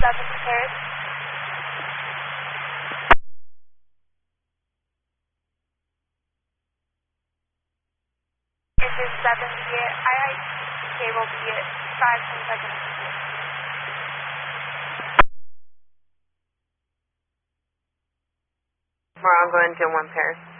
7 pairs. This is 7 here. Cable here. 5 seconds. We're all going to 1 pair.